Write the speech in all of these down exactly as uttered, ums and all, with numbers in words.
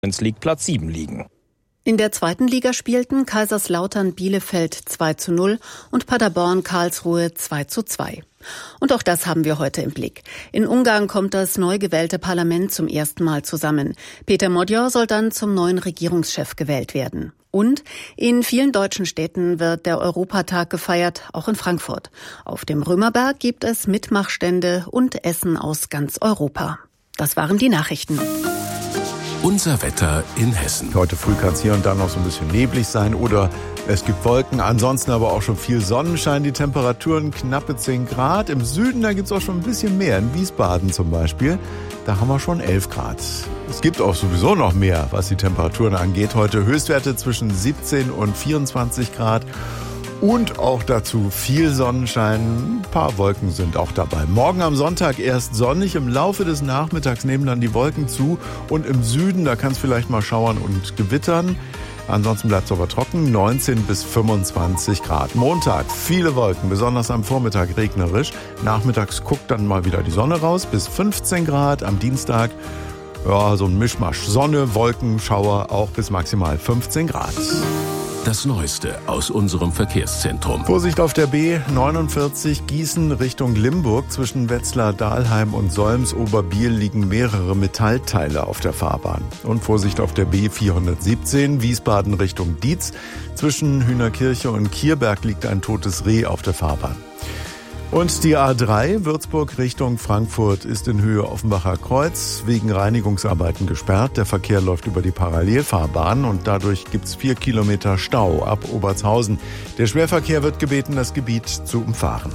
League Platz sieben liegen. In der zweiten Liga spielten Kaiserslautern Bielefeld zwei zu null und Paderborn Karlsruhe zwei zu zwei. Und auch das haben wir heute im Blick. In Ungarn kommt das neu gewählte Parlament zum ersten Mal zusammen. Peter Magyar soll dann zum neuen Regierungschef gewählt werden. Und in vielen deutschen Städten wird der Europatag gefeiert, auch in Frankfurt. Auf dem Römerberg gibt es Mitmachstände und Essen aus ganz Europa. Das waren die Nachrichten. Unser Wetter in Hessen. Heute früh kann es hier und da noch so ein bisschen neblig sein oder es gibt Wolken. Ansonsten aber auch schon viel Sonnenschein. Die Temperaturen knappe zehn Grad. Im Süden, da gibt es auch schon ein bisschen mehr. In Wiesbaden zum Beispiel, da haben wir schon elf Grad. Es gibt auch sowieso noch mehr, was die Temperaturen angeht. Heute Höchstwerte zwischen siebzehn und vierundzwanzig Grad. Und auch dazu viel Sonnenschein, ein paar Wolken sind auch dabei. Morgen am Sonntag erst sonnig, im Laufe des Nachmittags nehmen dann die Wolken zu. Und im Süden, da kann es vielleicht mal schauern und gewittern. Ansonsten bleibt es aber trocken, neunzehn bis fünfundzwanzig Grad. Montag, viele Wolken, besonders am Vormittag regnerisch. Nachmittags guckt dann mal wieder die Sonne raus, bis fünfzehn Grad. Am Dienstag, ja, so ein Mischmasch. Sonne, Wolken, Schauer, auch bis maximal fünfzehn Grad. Das Neueste aus unserem Verkehrszentrum. Vorsicht auf der B neunundvierzig Gießen Richtung Limburg. Zwischen Wetzlar, Dahlheim und Solms-Oberbiel liegen mehrere Metallteile auf der Fahrbahn. Und Vorsicht auf der B vierhundertsiebzehn Wiesbaden Richtung Dietz. Zwischen Hühnerkirche und Kierberg liegt ein totes Reh auf der Fahrbahn. Und die A drei Würzburg Richtung Frankfurt ist in Höhe Offenbacher Kreuz wegen Reinigungsarbeiten gesperrt. Der Verkehr läuft über die Parallelfahrbahn und dadurch gibt's vier Kilometer Stau ab Obertshausen. Der Schwerverkehr wird gebeten, das Gebiet zu umfahren.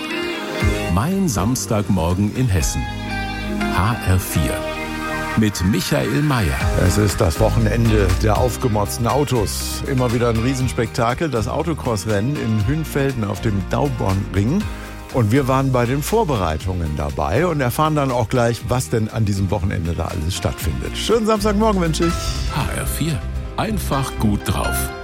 Mein Samstagmorgen in Hessen. H R vier. Mit Michael Mayer. Es ist das Wochenende der aufgemotzten Autos. Immer wieder ein Riesenspektakel, das Autocross-Rennen in Hünfelden auf dem Daubornring. Und wir waren bei den Vorbereitungen dabei und erfahren dann auch gleich, was denn an diesem Wochenende da alles stattfindet. Schönen Samstagmorgen wünsche ich. H R vier. Einfach gut drauf.